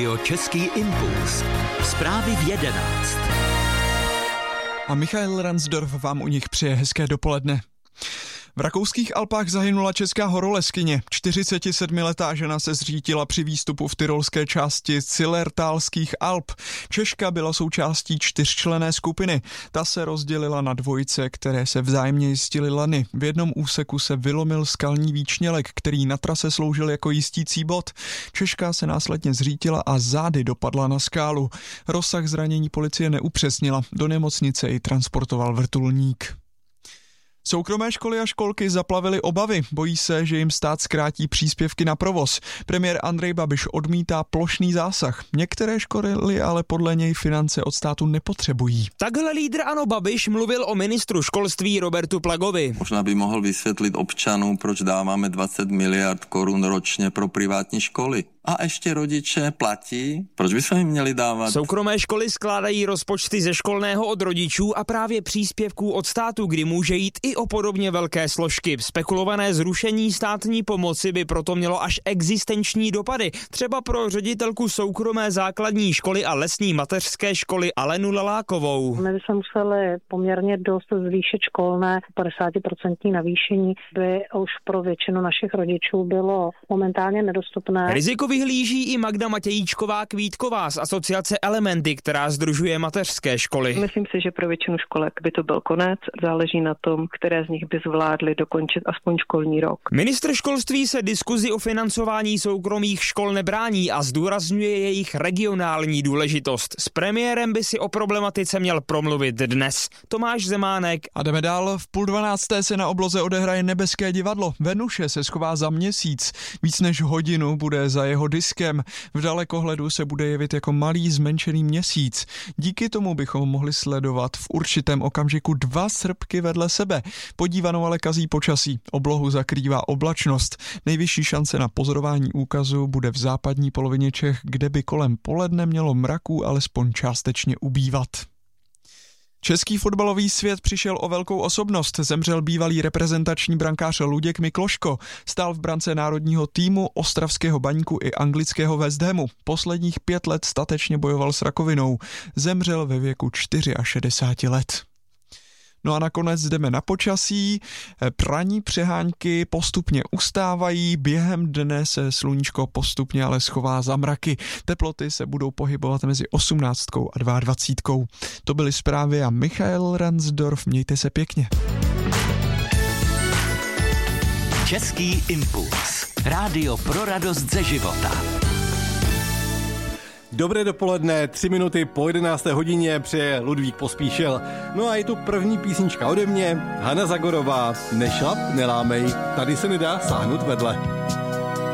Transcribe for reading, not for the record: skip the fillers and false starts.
Český impuls. Zprávy v 11. A Michael Ransdorf vám u nich přeje hezké dopoledne. V rakouských Alpách zahynula česká horolezkyně. 47letá žena se zřítila při výstupu v tyrolské části Zillertalských Alp. Češka byla součástí 4členné skupiny. Ta se rozdělila na dvojice, které se vzájemně jistily lany. V jednom úseku se vylomil skalní výčnělek, který na trase sloužil jako jistící bod. Češka se následně zřítila a zády dopadla na skálu. Rozsah zranění policie neupřesnila. Do nemocnice ji transportoval vrtulník. Soukromé školy a školky zaplavily obavy, bojí se, že jim stát zkrátí příspěvky na provoz. Premiér Andrej Babiš odmítá plošný zásah. Některé školy ale podle něj finance od státu nepotřebují. Takhle lídr ANO Babiš mluvil o ministru školství Robertu Plagovi. Možná by mohl vysvětlit občanům, proč dáváme 20 miliard korun ročně pro privátní školy. A ještě rodiče platí, proč bychom jim měli dávat? Soukromé školy skládají rozpočty ze školného od rodičů a právě příspěvků od státu, kdy může jít i o podobně velké složky. Spekulované zrušení státní pomoci by proto mělo až existenční dopady. Třeba pro ředitelku soukromé základní školy a lesní mateřské školy Alenu Lalákovou. My bychom museli poměrně dost zvýšit školné, 50% navýšení by už pro většinu našich rodičů bylo momentálně nedostupné. Riziko vyhlíží i Magda Matějíčková-Kvítková z asociace Elementy, která sdružuje mateřské školy. Myslím si, že pro většinu školek by to byl konec. Záleží na tom, které z nich by zvládly dokončit aspoň školní rok. Ministr školství se diskuzi o financování soukromých škol nebrání a zdůrazňuje jejich regionální důležitost. S premiérem by si o problematice měl promluvit dnes. Tomáš Zemánek. A jdeme dál. V 11:30 se na obloze odehraje Nebeské divadlo. Venuše se schová za měsíc. Víc než hodinu bude za jeho diskem. V dalekohledu se bude jevit jako malý zmenšený měsíc. Díky tomu bychom mohli sledovat v určitém okamžiku dva srpky vedle sebe. Podívanou ale kazí počasí. Oblohu zakrývá oblačnost. Nejvyšší šance na pozorování úkazu bude v západní polovině Čech, kde by kolem poledne mělo mraků alespoň částečně ubývat. Český fotbalový svět přišel o velkou osobnost. Zemřel bývalý reprezentační brankář Luděk Mikloško. Stál v brance národního týmu, ostravského Baníku i anglického West Hamu. Posledních 5 let statečně bojoval s rakovinou. Zemřel ve věku 64 let. No a nakonec jdeme na počasí. Praní přehánky postupně ustávají, během dne se sluníčko postupně ale schová za mraky. Teploty se budou pohybovat mezi 18 a 22. To byly zprávy a Michael Ransdorf, mějte se pěkně. Český impuls. Rádio pro radost ze života. Dobré dopoledne, 3 minuty po 11. hodině přeje Ludvík Pospíšil. No a je tu první písnička ode mě, Hana Zagorová, Nešlap, nelámej, tady se nedá sáhnout vedle.